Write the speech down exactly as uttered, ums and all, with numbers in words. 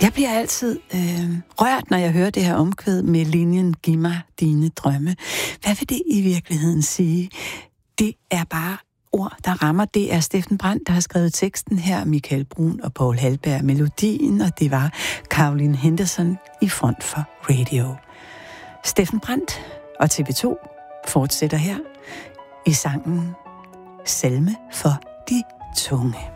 Jeg bliver altid øh, rørt, når jeg hører det her omkvæd med linjen "Giv mig dine drømme". Hvad vil det i virkeligheden sige? Det er bare ord, der rammer. Det er Steffen Brandt, der har skrevet teksten her, Michael Brun og Paul Halberg melodien, og det var Caroline Henderson i front for radio. Steffen Brandt og T V to fortsætter her i sangen Salme for de tunge.